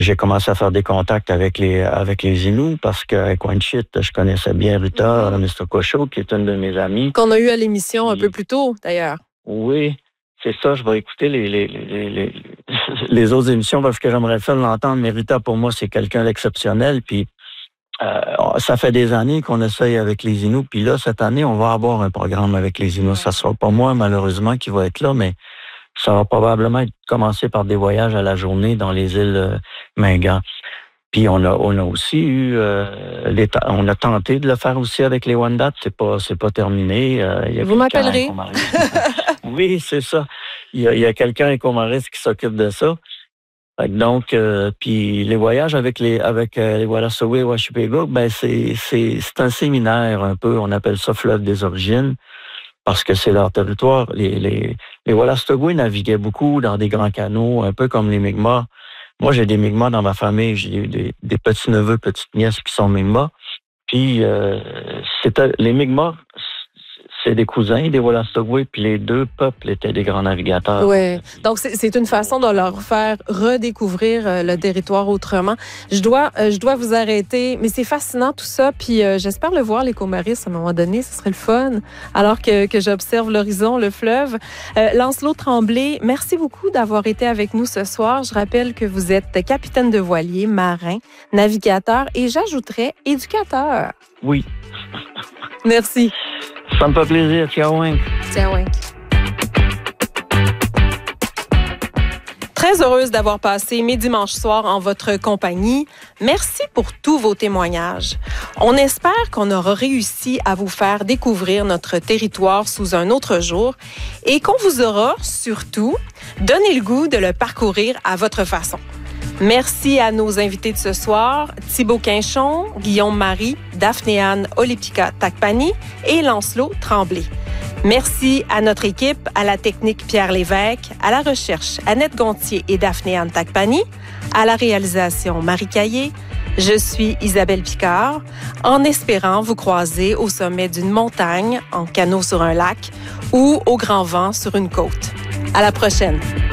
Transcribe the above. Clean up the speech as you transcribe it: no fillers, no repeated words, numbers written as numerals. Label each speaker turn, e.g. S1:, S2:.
S1: j'ai commencé à faire des contacts avec les Inuits parce qu'avec Wenchit, je connaissais bien Rita Mistokosho, qui est une de mes amies.
S2: Qu'on a eu à l'émission un peu plus tôt, d'ailleurs.
S1: Oui, c'est ça. Je vais écouter les autres émissions parce que j'aimerais ça l'entendre. Mais Rita, pour moi, c'est quelqu'un d'exceptionnel. Puis ça fait des années qu'on essaye avec les Inuits. Puis là, cette année, on va avoir un programme avec les Inuits. Ça sera pas moi, malheureusement, qui va être là, mais ça va probablement commencer par des voyages à la journée dans les îles Mingan. Puis on a aussi eu, on a tenté de le faire aussi avec les Wendat. C'est pas terminé.
S2: Vous m'appellerez.
S1: Oui, c'est ça. Il y a quelqu'un à Comaris qui s'occupe de ça. Donc, puis les voyages avec les Wolastoqey et Washipego, ben c'est un séminaire un peu. On appelle ça Fleuve des origines parce que c'est leur territoire. Les Wolastoqey naviguaient beaucoup dans des grands canaux, un peu comme les Mi'kmaq. Moi, j'ai des Mi'kmaq dans ma famille. J'ai eu des petits-neveux, petites-nièces qui sont Mi'kmaq. Puis, les Mi'kmaq, c'est des cousins des Wolastoqey, puis les deux peuples étaient des grands navigateurs.
S2: Oui. Donc, c'est une façon de leur faire redécouvrir le territoire autrement. Je dois vous arrêter, mais c'est fascinant tout ça. Puis, j'espère le voir, les Comaris, à un moment donné. Ce serait le fun, alors que j'observe l'horizon, le fleuve. Lancelot Tremblay, merci beaucoup d'avoir été avec nous ce soir. Je rappelle que vous êtes capitaine de voilier, marin, navigateur et j'ajouterais éducateur.
S1: Oui.
S2: Merci.
S1: Ça me fait plaisir. Ciao.
S2: Ciao. Très heureuse d'avoir passé mes dimanches soirs en votre compagnie. Merci pour tous vos témoignages. On espère qu'on aura réussi à vous faire découvrir notre territoire sous un autre jour et qu'on vous aura, surtout, donné le goût de le parcourir à votre façon. Merci à nos invités de ce soir, Thibaut Quinchon, Guillaume Marie, Daphné-Anne Olipika-Takpani et Lancelot Tremblay. Merci à notre équipe, à la technique Pierre Lévesque, à la recherche Annette Gontier et Daphné-Anne Takpani, à la réalisation Marie Caillé. Je suis Isabelle Picard, en espérant vous croiser au sommet d'une montagne, en canot sur un lac ou au grand vent sur une côte. À la prochaine!